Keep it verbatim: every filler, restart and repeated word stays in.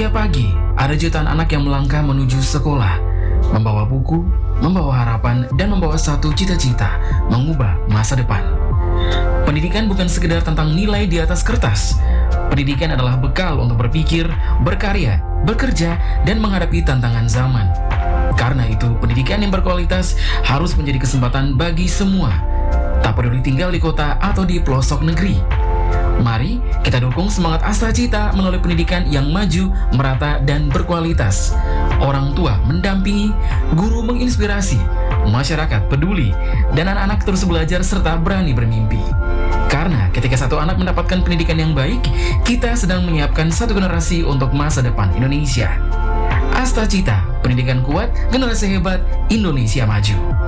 Setiap pagi, ada jutaan anak yang melangkah menuju sekolah, membawa buku, membawa harapan, dan membawa satu cita-cita, mengubah masa depan. Pendidikan bukan sekedar tentang nilai di atas kertas. Pendidikan adalah bekal untuk berpikir, berkarya, bekerja, dan menghadapi tantangan zaman. Karena itu, pendidikan yang berkualitas harus menjadi kesempatan bagi semua, tak peduli tinggal di kota atau di pelosok negeri. Mari kita dukung semangat Astra Cita melalui pendidikan yang maju, merata, dan berkualitas. Orang tua mendampingi, guru menginspirasi, masyarakat peduli, dan anak-anak terus belajar serta berani bermimpi. Karena ketika satu anak mendapatkan pendidikan yang baik, kita sedang menyiapkan satu generasi untuk masa depan Indonesia. Astra Cita, pendidikan kuat, generasi hebat, Indonesia maju.